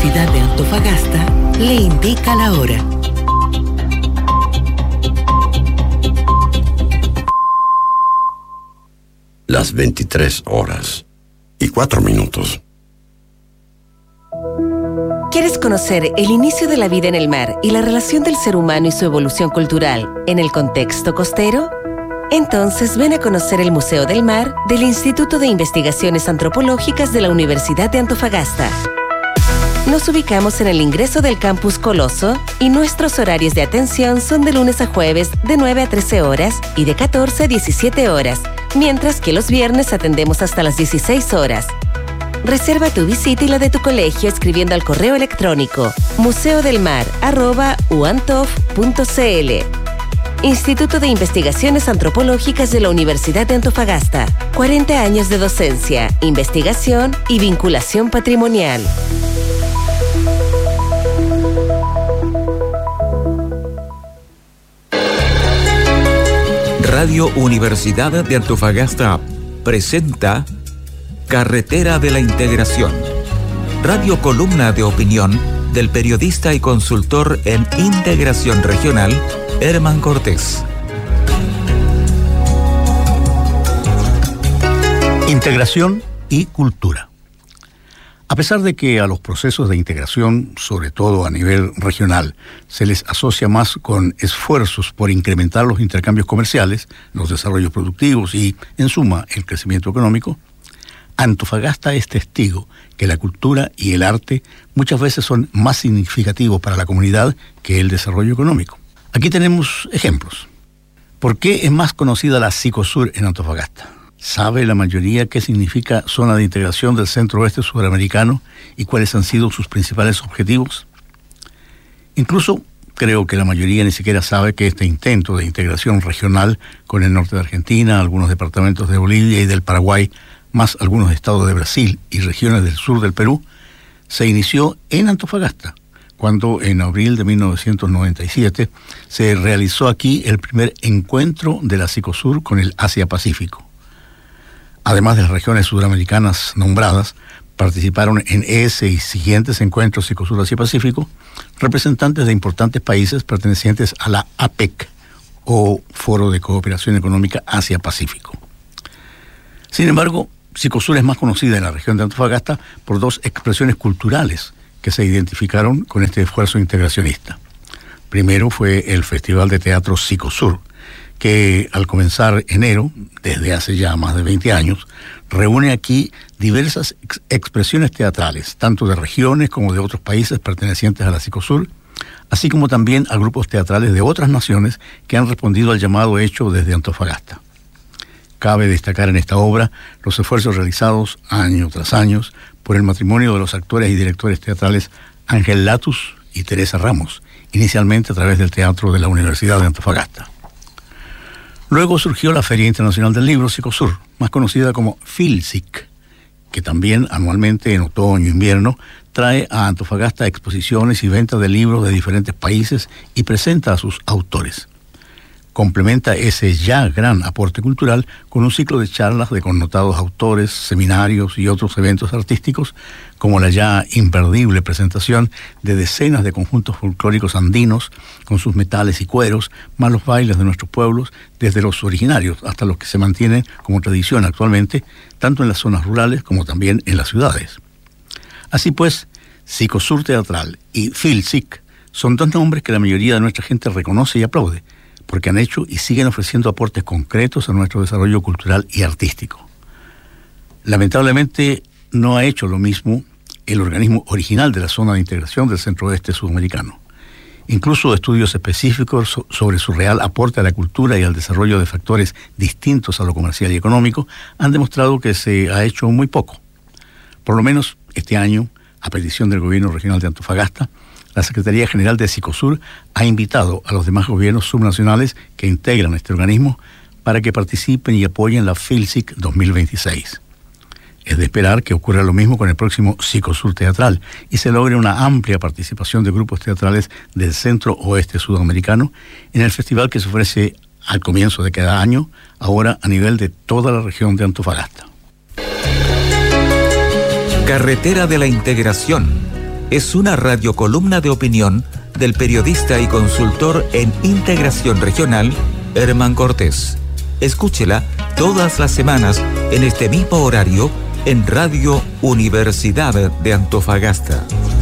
Universidad de Antofagasta le indica la hora. Las 23:04. ¿Quieres conocer el inicio de la vida en el mar y la relación del ser humano y su evolución cultural en el contexto costero? Entonces ven a conocer el Museo del Mar del Instituto de Investigaciones Antropológicas de la Universidad de Antofagasta. Nos ubicamos en el ingreso del Campus Coloso y nuestros horarios de atención son de lunes a jueves de 9 a 13 horas y de 14 a 17 horas, mientras que los viernes atendemos hasta las 16 horas. Reserva tu visita y la de tu colegio escribiendo al correo electrónico museodelmar@uantof.cl. Instituto de Investigaciones Antropológicas de la Universidad de Antofagasta. 40 años de docencia, investigación y vinculación patrimonial. Radio Universidad de Antofagasta presenta Carretera de la Integración. Radio columna de opinión del periodista y consultor en integración regional, Herman Cortés. Integración y cultura. A pesar de que a los procesos de integración, sobre todo a nivel regional, se les asocia más con esfuerzos por incrementar los intercambios comerciales, los desarrollos productivos y, en suma, el crecimiento económico, Antofagasta es testigo que la cultura y el arte muchas veces son más significativos para la comunidad que el desarrollo económico. Aquí tenemos ejemplos. ¿Por qué es más conocida la Cicosur en Antofagasta? ¿Sabe la mayoría qué significa zona de integración del centro-oeste sudamericano y cuáles han sido sus principales objetivos? Incluso creo que la mayoría ni siquiera sabe que este intento de integración regional con el norte de Argentina, algunos departamentos de Bolivia y del Paraguay, más algunos estados de Brasil y regiones del sur del Perú, se inició en Antofagasta, cuando en abril de 1997 se realizó aquí el primer encuentro de la Cicosur con el Asia-Pacífico. Además de las regiones sudamericanas nombradas, participaron en ese y siguientes encuentros Cicosur Asia-Pacífico representantes de importantes países pertenecientes a la APEC, o Foro de Cooperación Económica Asia-Pacífico. Sin embargo, Cicosur es más conocida en la región de Antofagasta por dos expresiones culturales que se identificaron con este esfuerzo integracionista. Primero fue el Festival de Teatro Cicosur, que al comenzar enero, desde hace ya más de 20 años, reúne aquí diversas expresiones teatrales, tanto de regiones como de otros países pertenecientes a la Cicosur, así como también a grupos teatrales de otras naciones que han respondido al llamado hecho desde Antofagasta. Cabe destacar en esta obra los esfuerzos realizados año tras año por el matrimonio de los actores y directores teatrales Ángel Latus y Teresa Ramos, inicialmente a través del Teatro de la Universidad de Antofagasta. Luego surgió la Feria Internacional del Libro Cicosur, más conocida como FILSIC, que también anualmente en otoño e invierno trae a Antofagasta exposiciones y ventas de libros de diferentes países y presenta a sus autores. Complementa ese ya gran aporte cultural con un ciclo de charlas de connotados autores, seminarios y otros eventos artísticos, como la ya imperdible presentación de decenas de conjuntos folclóricos andinos con sus metales y cueros, más los bailes de nuestros pueblos, desde los originarios hasta los que se mantienen como tradición actualmente, tanto en las zonas rurales como también en las ciudades. Así pues, Cicosur Teatral y FILSIC son dos nombres que la mayoría de nuestra gente reconoce y aplaude, porque han hecho y siguen ofreciendo aportes concretos a nuestro desarrollo cultural y artístico. Lamentablemente, no ha hecho lo mismo el organismo original de la zona de integración del centro-oeste sudamericano. Incluso estudios específicos sobre su real aporte a la cultura y al desarrollo de factores distintos a lo comercial y económico han demostrado que se ha hecho muy poco. Por lo menos este año, a petición del gobierno regional de Antofagasta, la Secretaría General de Cicosur ha invitado a los demás gobiernos subnacionales que integran este organismo para que participen y apoyen la FILSIC 2026. Es de esperar que ocurra lo mismo con el próximo Cicosur Teatral y se logre una amplia participación de grupos teatrales del centro-oeste sudamericano en el festival que se ofrece al comienzo de cada año, ahora a nivel de toda la región de Antofagasta. Carretera de la Integración. es una radiocolumna de opinión del periodista y consultor en integración regional, Herman Cortés. Escúchela todas las semanas en este mismo horario en Radio Universidad de Antofagasta.